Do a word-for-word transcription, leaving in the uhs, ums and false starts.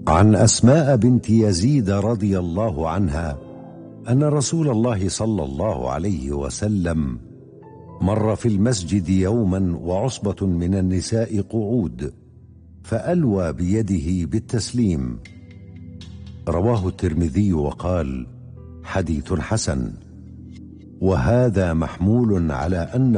عن أسماء بنت يزيد رضي الله عنها أن رسول الله صلى الله عليه وسلم مر في المسجد يوما وعصبة من النساء قعود، فألوى بيده بالتسليم. رواه الترمذي وقال: حديث حسن. وهذا محمول على أن